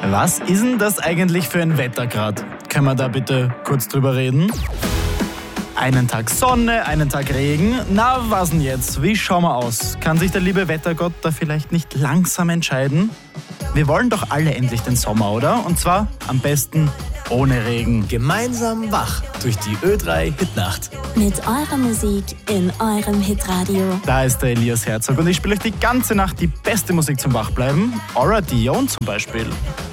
Was ist denn das eigentlich für ein Wetter gerade? Können wir da bitte kurz drüber reden? Einen Tag Sonne, einen Tag Regen. Na, was denn jetzt? Wie schauen wir aus? Kann sich der liebe Wettergott da vielleicht nicht langsam entscheiden? Wir wollen doch alle endlich den Sommer, oder? Und zwar am besten ohne Regen. Gemeinsam wach durch die Ö3 Hitnacht. Mit eurer Musik in eurem Hitradio. Da ist der Elias Herzog und ich spiele euch die ganze Nacht die beste Musik zum Wachbleiben. Aura Dion zum Beispiel.